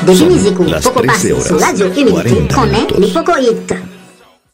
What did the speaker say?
Degli Music Las poco 13 passi su horas, Radio Humidity 40 con me, minutos. Lipoco Hit.